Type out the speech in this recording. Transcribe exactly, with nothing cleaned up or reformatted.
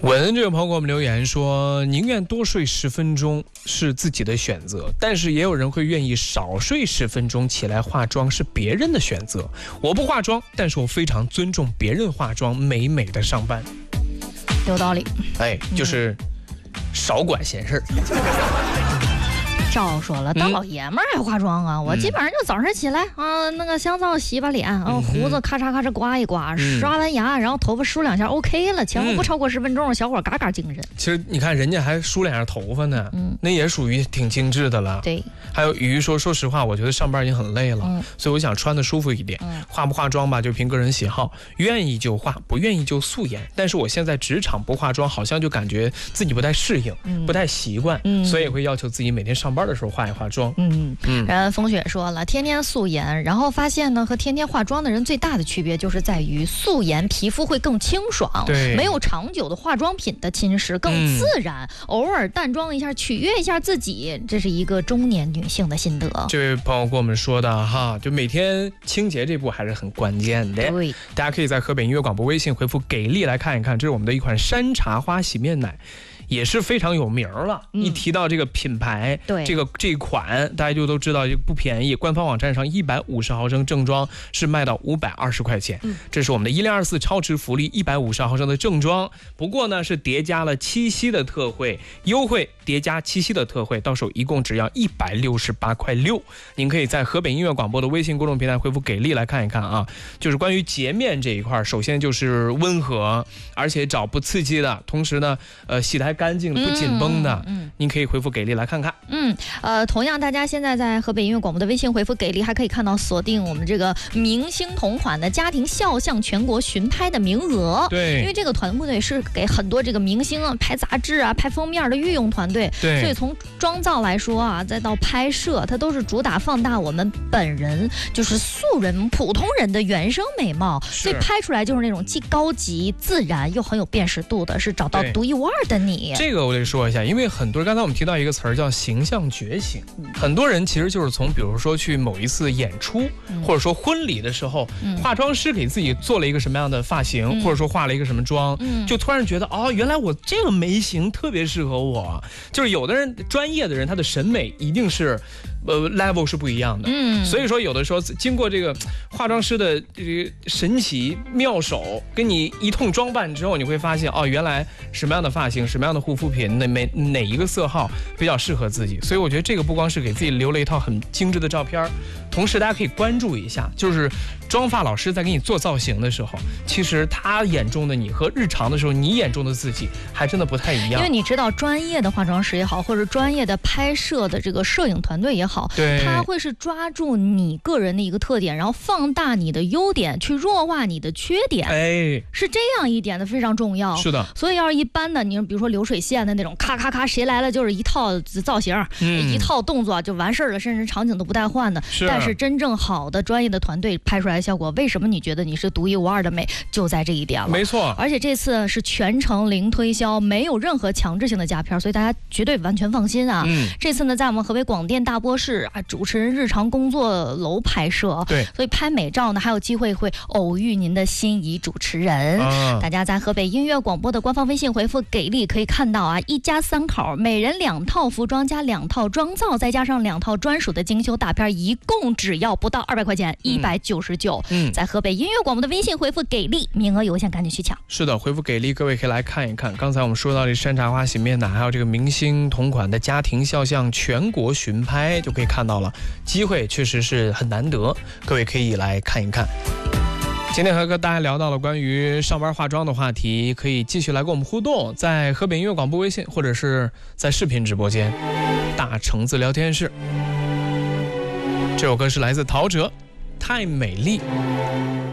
文这个朋友给我们留言说，宁愿多睡十分钟是自己的选择，但是也有人会愿意少睡十分钟起来化妆是别人的选择。我不化妆，但是我非常尊重别人化妆，美美的上班。 有道理。 哎，就是少管闲事儿。 照说了，大老爷们儿还化妆啊！嗯、我基本上就早上起来啊，那个香皂洗把脸，然后胡子咔嚓咔嚓刮一刮，嗯、刷完牙，然后头发梳两下 ，OK 了，前后不超过十分钟，小伙嘎嘎精神。 其实你看人家还梳两下头发呢，嗯，那也属于挺精致的了。 对。 还有鱼说，说实话，我觉得上班已经很累了，嗯、所以我想穿的舒服一点。嗯、化不化妆吧，就凭个人喜好，愿意就化，不愿意就素颜。但是我现在职场不化妆，好像就感觉自己不太适应，嗯、不太习惯，嗯、所以会要求自己每天上班的时候化一化妆。 嗯嗯，然后风雪说了，天天素颜，然后发现呢，和天天化妆的人最大的区别就是在于素颜皮肤会更清爽， 对， 没有长久的化妆品的侵蚀，更自然，嗯、偶尔淡妆一下，取悦一下自己，这是一个中年女性的心得。 这位朋友跟我们说的哈，就每天清洁这步还是很关键的。 对， 大家可以在河北音乐广播微信回复给力来看一看，这是我们的一款山茶花洗面奶。也是非常有名了，嗯、一提到这个品牌， 对这个这一款大家就都知道不便宜。官方网站上一百五十毫升正装是卖到五百二十块钱，嗯、这是我们的一零二四超值福利，一百五十毫升的正装。不过呢，是叠加了七夕的特惠优惠，叠加七夕的特惠，到手一共只要一百六十八块六。您可以在河北音乐广播的微信公众平台回复给力来看一看啊。就是关于洁面这一块，首先就是温和，而且找不刺激的，同时呢，呃，洗的还干净不紧绷的，嗯，嗯您可以回复给力来看看。 嗯，呃，同样大家现在在河北音乐广播的微信回复给力，还可以看到锁定我们这个明星同款的家庭肖像全国巡拍的名额。 对， 因为这个团队是给很多这个明星啊拍杂志啊、拍封面的御用团队， 对， 所以从妆造来说啊，再到拍摄，它都是主打放大我们本人就是素人普通人的原生美貌，所以拍出来就是那种既高级自然又很有辨识度的，是找到独一无二的你。 这个我得说一下，因为很多人刚才我们提到一个词儿叫形象觉醒，嗯、很多人其实就是从比如说去某一次演出，嗯、或者说婚礼的时候，嗯、化妆师给自己做了一个什么样的发型，嗯、或者说化了一个什么妆，嗯、就突然觉得哦，原来我这个眉形特别适合我。就是有的人专业的人，他的审美一定是。呃 ，level 是不一样的，嗯，所以说有的时候经过这个化妆师的这个神奇妙手，跟你一通装扮之后，你会发现哦，原来什么样的发型、什么样的护肤品、哪哪哪一个色号比较适合自己。所以我觉得这个不光是给自己留了一套很精致的照片，同时大家可以关注一下，就是妆发老师在给你做造型的时候，其实他眼中的你和日常的时候你眼中的自己还真的不太一样。 因为你知道，专业的化妆师也好，或者专业的拍摄的这个摄影团队也好。 对， 他会是抓住你个人的一个特点，然后放大你的优点，去弱化你的缺点。 哎， 是这样一点的，非常重要。 是的， 所以要是一般的，你比如说流水线的那种，咔咔咔，谁来了就是一套造型，嗯、一套动作就完事儿了，甚至场景都不带换的。 是， 但是真正好的专业的团队拍出来的效果，为什么你觉得你是独一无二的美，就在这一点了。 没错， 而且这次是全程零推销，没有任何强制性的加片，所以大家绝对完全放心啊。嗯，这次呢，在我们河北广电大播室啊。主持人日常工作楼拍摄， 对， 所以拍美照呢，还有机会会偶遇您的心仪主持人。啊、大家在河北音乐广播的官方微信回复“给力”，可以看到啊，一家三口每人两套服装加两套妆造，再加上两套专属的精修大片，一共只要不到二百块钱，一百九十九。嗯，在河北音乐广播的微信回复“给力”，名额有限，赶紧去抢。 是的，回复“给力”，各位可以来看一看。刚才我们说到这山茶花洗面奶，还有这个明星同款的家庭肖像全国巡拍，就可以看到了。机会确实是很难得，各位可以来看一看。今天和大家聊到了关于上班化妆的话题，可以继续来跟我们互动，在河北音乐广播微信或者是在视频直播间大橙子聊天室。这首歌是来自陶喆，太美丽。